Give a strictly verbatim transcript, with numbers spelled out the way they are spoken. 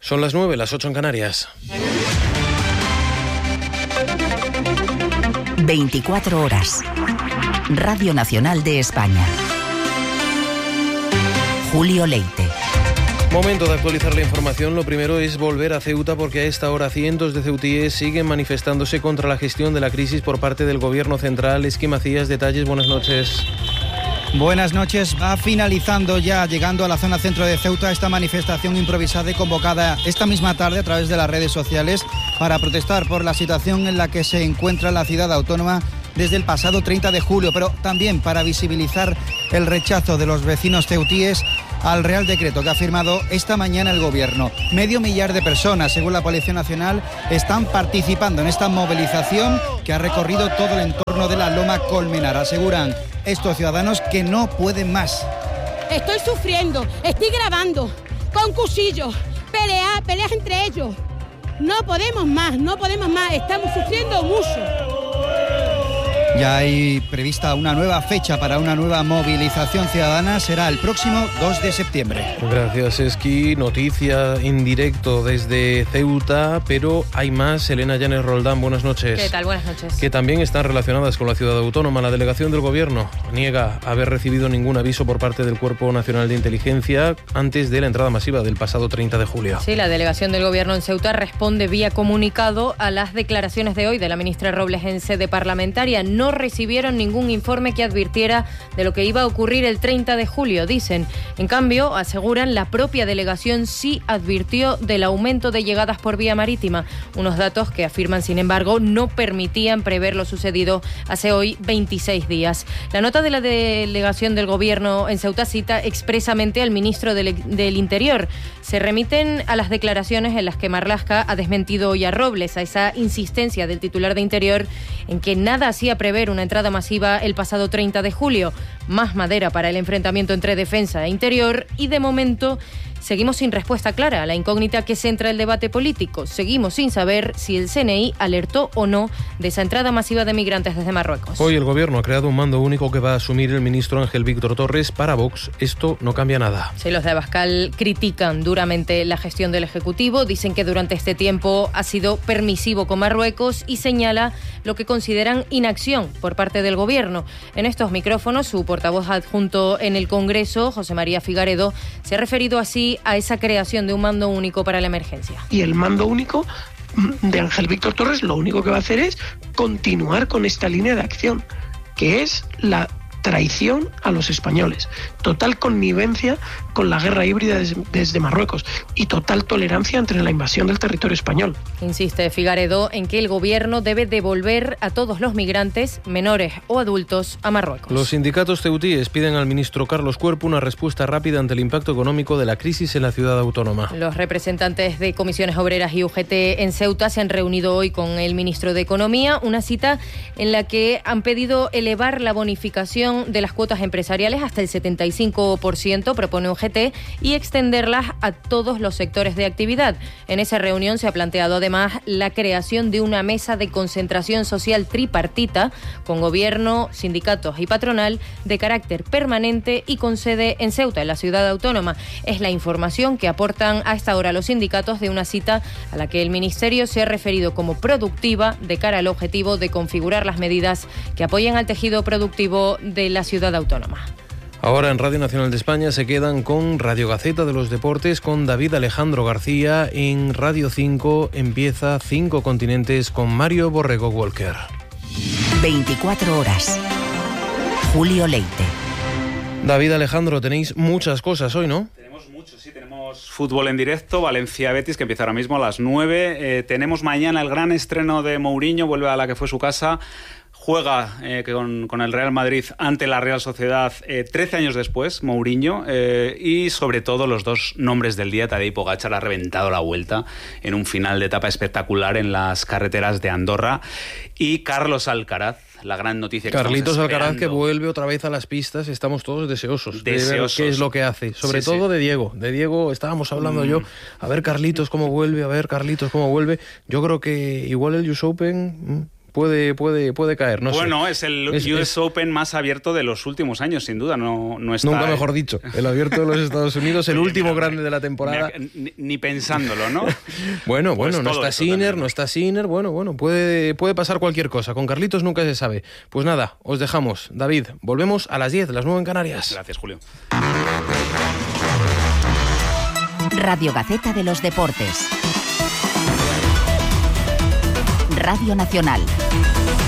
Son las nueve, las ocho en Canarias. veinticuatro horas. Radio Nacional de España. Julio Leite. Momento de actualizar la información. Lo primero es volver a Ceuta, porque a esta hora cientos de ceutíes siguen manifestándose contra la gestión de la crisis por parte del Gobierno central. Esqui Macías, detalles, buenas noches. Buenas noches. Va finalizando ya, llegando a la zona centro de Ceuta, esta manifestación improvisada y convocada esta misma tarde a través de las redes sociales para protestar por la situación en la que se encuentra la ciudad autónoma desde el pasado treinta de julio, pero también para visibilizar el rechazo de los vecinos ceutíes al Real Decreto que ha firmado esta mañana el Gobierno. Medio millar de personas, según la Policía Nacional, están participando en esta movilización que ha recorrido todo el entorno de la Loma Colmenar. Aseguran estos ciudadanos que no pueden más. Estoy sufriendo, estoy grabando con cuchillos, peleas, peleas entre ellos. No podemos más, no podemos más, estamos sufriendo mucho. Ya hay prevista una nueva fecha para una nueva movilización ciudadana, será el próximo dos de septiembre. Gracias, Esqui. Noticia en directo desde Ceuta, pero hay más. Elena Llanes Roldán, buenas noches. ¿Qué tal? Buenas noches. Que también están relacionadas con la ciudad autónoma. La delegación del Gobierno niega haber recibido ningún aviso por parte del Cuerpo Nacional de Inteligencia antes de la entrada masiva del pasado treinta de julio. Sí, la delegación del Gobierno en Ceuta responde vía comunicado a las declaraciones de hoy de la ministra Robles en sede parlamentaria. No No recibieron ningún informe que advirtiera de lo que iba a ocurrir el treinta de julio, dicen. En cambio, aseguran, la propia delegación sí advirtió del aumento de llegadas por vía marítima, unos datos que afirman, sin embargo, no permitían prever lo sucedido hace hoy veintiséis días. La nota de la delegación del Gobierno en Ceuta cita expresamente al ministro del, del Interior. Se remiten a las declaraciones en las que Marlaska ha desmentido hoy a Robles, a esa insistencia del titular de Interior en que nada hacía prever una entrada masiva el pasado treinta de julio. Más madera para el enfrentamiento entre defensa e interior y, de momento, seguimos sin respuesta clara a la incógnita que centra el debate político. Seguimos sin saber si el C N I alertó o no de esa entrada masiva de migrantes desde Marruecos. Hoy el Gobierno ha creado un mando único que va a asumir el ministro Ángel Víctor Torres. Para Vox esto no cambia nada. Sí, los de Abascal critican duramente la gestión del Ejecutivo. Dicen que durante este tiempo ha sido permisivo con Marruecos y señala lo que consideran inacción por parte del Gobierno. En estos micrófonos, su portavoz adjunto en el Congreso, José María Figaredo, se ha referido así a esa creación de un mando único para la emergencia. Y el mando único de Ángel Víctor Torres lo único que va a hacer es continuar con esta línea de acción, que es la traición a los españoles, total connivencia con la guerra híbrida desde, desde Marruecos y total tolerancia entre la invasión del territorio español. Insiste Figaredo en que el Gobierno debe devolver a todos los migrantes, menores o adultos, a Marruecos. Los sindicatos ceutíes piden al ministro Carlos Cuerpo una respuesta rápida ante el impacto económico de la crisis en la ciudad autónoma. Los representantes de comisiones obreras y U G T en Ceuta se han reunido hoy con el ministro de Economía, una cita en la que han pedido elevar la bonificación de las cuotas empresariales hasta el setenta y cinco por ciento, propone U G T, y extenderlas a todos los sectores de actividad. En esa reunión se ha planteado además la creación de una mesa de concentración social tripartita con gobierno, sindicatos y patronal de carácter permanente y con sede en Ceuta, en la ciudad autónoma. Es la información que aportan a esta hora los sindicatos de una cita a la que el Ministerio se ha referido como productiva de cara al objetivo de configurar las medidas que apoyen al tejido productivo de la ciudad autónoma. Ahora en Radio Nacional de España se quedan con Radio Gaceta de los Deportes con David Alejandro García. En Radio cinco empieza Cinco Continentes con Mario Borrego Walker. veinticuatro horas. Julio Leite. David Alejandro, tenéis muchas cosas hoy, ¿no? Tenemos mucho, sí, tenemos fútbol en directo, Valencia-Betis, que empieza ahora mismo a las nueve. Eh, tenemos mañana el gran estreno de Mourinho, vuelve a la que fue su casa. Juega eh, con, con el Real Madrid ante la Real Sociedad eh, trece años después, Mourinho, eh, y sobre todo los dos nombres del día. Tadej Pogačar ha reventado la vuelta en un final de etapa espectacular en las carreteras de Andorra, y Carlos Alcaraz, la gran noticia que Carlitos estamos Alcaraz, que vuelve otra vez a las pistas. Estamos todos deseosos, deseosos. de ver qué es lo que hace, sobre sí, todo sí. de Diego de Diego estábamos hablando mm. yo, a ver Carlitos cómo vuelve, a ver Carlitos cómo vuelve. Yo creo que igual el U S Open puede, puede, puede caer. No bueno, sé. es el es, U S es... Open más abierto de los últimos años, sin duda. No, no está, Nunca mejor dicho. El abierto de los Estados Unidos, el Oye, último mira, grande de la temporada. Mira, ni, ni pensándolo, ¿no? bueno, pues bueno, no está Sinner, no está Sinner. Bueno, bueno, puede, puede pasar cualquier cosa. Con Carlitos nunca se sabe. Pues nada, os dejamos. David, volvemos a las diez, las nueve en Canarias. Gracias, Julio. Radio Gaceta de los Deportes. Radio Nacional.